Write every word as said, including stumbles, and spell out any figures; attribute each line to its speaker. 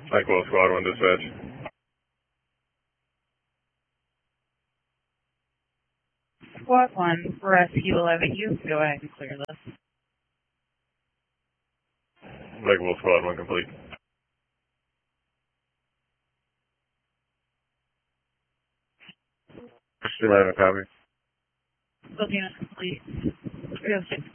Speaker 1: Cyclo Squad one dispatch.
Speaker 2: Squad one for Rescue eleven, you can go ahead and clear this.
Speaker 1: Cyclo Squad one complete. eleven copy.
Speaker 2: Building is complete. three oh six